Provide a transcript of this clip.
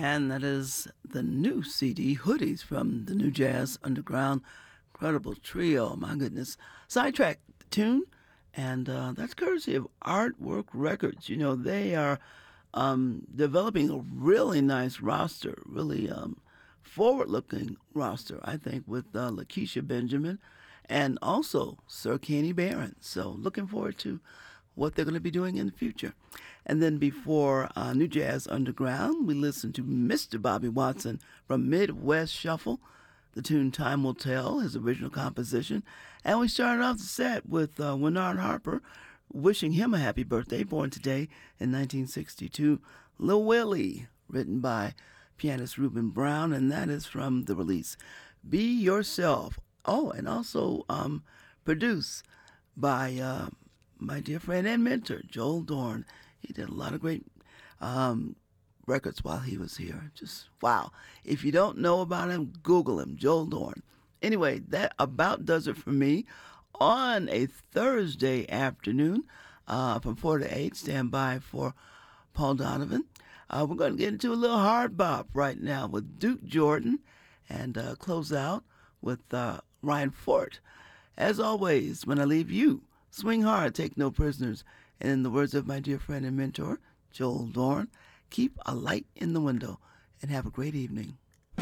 And that is the new CD, Hoodies, from the New Jazz Underground. Incredible trio, my goodness. Sidetrack tune, and that's courtesy of Artwork Records. You know, they are developing a really nice roster, really forward-looking roster, I think, with Lakeisha Benjamin and also Sir Kenny Barron. So looking forward to what they're going to be doing in the future. And then before New Jazz Underground, we listened to Mr. Bobby Watson from Midwest Shuffle. The tune Time Will Tell, his original composition. And we started off the set with Winard Harper, wishing him a happy birthday, born today in 1962. Lil Willie, written by pianist Reuben Brown, and that is from the release Be Yourself. Oh, and also produced by my dear friend and mentor, Joel Dorn. He did a lot of great records while he was here. Just wow. If you don't know about him, Google him, Joel Dorn. Anyway, that about does it for me on a Thursday afternoon from 4 to 8. Stand by for Paul Donovan. We're going to get into a little hard bop right now with Duke Jordan and close out with Ryan Fort. As always, when I leave you, swing hard, take no prisoners. And in the words of my dear friend and mentor, Joel Dorn, keep a light in the window and have a great evening.